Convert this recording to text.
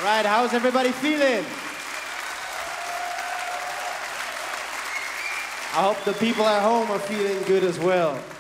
Right, how's everybody feeling? I hope the people at home are feeling good as well.